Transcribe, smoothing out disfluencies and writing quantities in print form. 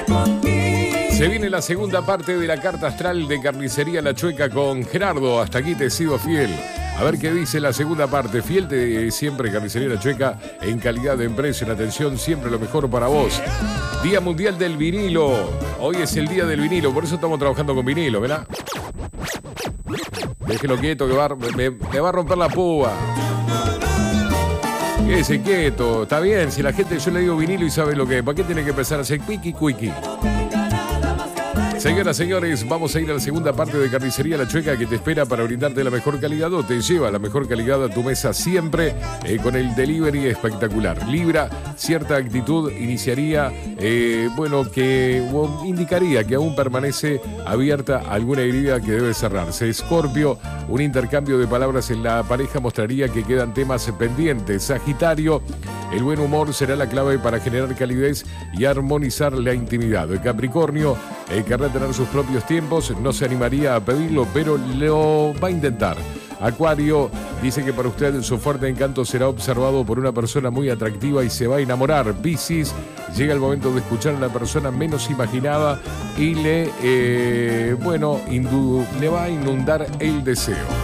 Se viene la segunda parte de la carta astral de Carnicería La Chueca con Gerardo. Hasta aquí te he sido fiel. A ver qué dice la segunda parte. Fiel de siempre, Carnicería La Chueca, en calidad, en precio, en atención, siempre lo mejor para vos. Día Mundial del Vinilo. Hoy es el día del vinilo, por eso estamos trabajando con vinilo, ¿verdad? Déjelo quieto que me va a romper la púa. Quédese quieto, está bien, si la gente, yo le digo vinilo y sabe lo que es. ¿Para qué tiene que empezar a hacer quickie? Señoras, señores, vamos a ir a la segunda parte de Carnicería La Chueca, que te espera para brindarte la mejor calidad o te lleva la mejor calidad a tu mesa siempre, con el delivery espectacular. Libra, cierta actitud iniciaría, indicaría que aún permanece abierta alguna herida que debe cerrarse. Escorpio, un intercambio de palabras en la pareja mostraría que quedan temas pendientes. Sagitario, el buen humor será la clave para generar calidez y armonizar la intimidad. Capricornio, querrá tener sus propios tiempos, no se animaría a pedirlo, pero lo va a intentar. Acuario dice que para usted su fuerte encanto será observado por una persona muy atractiva y se va a enamorar. Piscis, llega el momento de escuchar a la persona menos imaginada y le va a inundar el deseo.